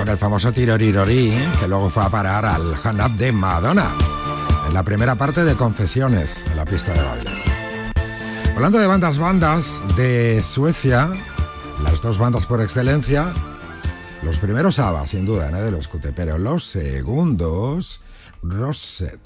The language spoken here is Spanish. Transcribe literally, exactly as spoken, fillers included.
con el famoso Tirorirorí, que luego fue a parar al Hand Up de Madonna, en la primera parte de Confesiones, en la pista de baile. Hablando de bandas, bandas de Suecia, las dos bandas por excelencia, los primeros ABBA, sin duda, nadie lo discute, pero los segundos, Rosette.